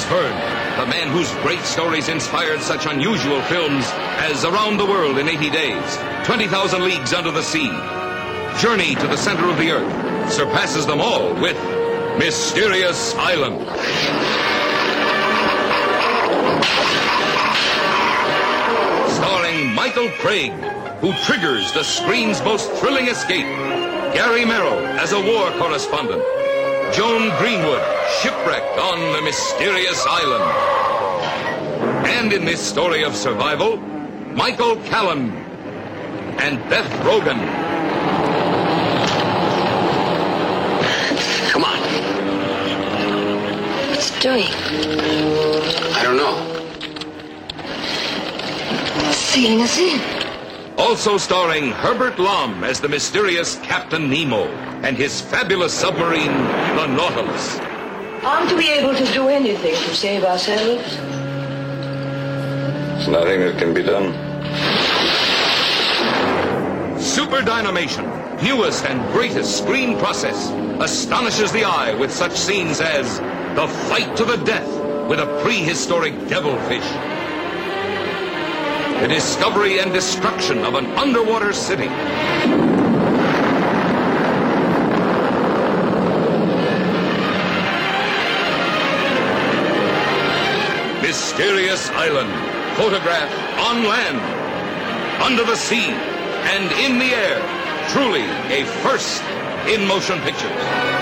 Jules Verne, the man whose great stories inspired such unusual films as Around the World in 80 Days, 20,000 Leagues Under the Sea, Journey to the Center of the Earth, surpasses them all with Mysterious Island. Starring Michael Craig, who triggers the screen's most thrilling escape, Gary Merrill as a war correspondent, Joan Greenwood, shipwrecked on the mysterious island. And in this story of survival, Michael Callan and Beth Rogan. Come on. What's it doing? I don't know. It's sealing us in. Also starring Herbert Lom as the mysterious Captain Nemo and his fabulous submarine, the Nautilus. Aren't we able to do anything to save ourselves? There's nothing that can be done. Super Dynamation, newest and greatest screen process, astonishes the eye with such scenes as the fight to the death with a prehistoric devilfish, the discovery and destruction of an underwater city, Mysterious Island, photographed on land, under the sea, and in the air. Truly a first in motion pictures.